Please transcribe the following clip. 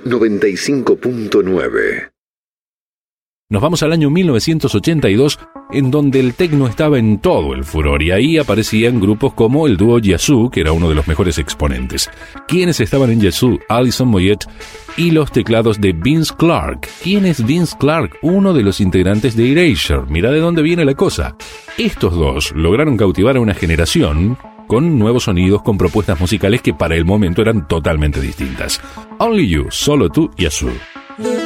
95.9. Nos vamos al año 1982, en donde el techno estaba en todo el furor, y ahí aparecían grupos como el dúo Yazoo, que era uno de los mejores exponentes. ¿Quiénes estaban en Yazoo? Alison Moyet y los teclados de Vince Clarke. ¿Quién es Vince Clarke? Uno de los integrantes de Erasure. Mirá de dónde viene la cosa. Estos dos lograron cautivar a una generación con nuevos sonidos, con propuestas musicales que para el momento eran totalmente distintas. Only You, solo tú, Yazoo.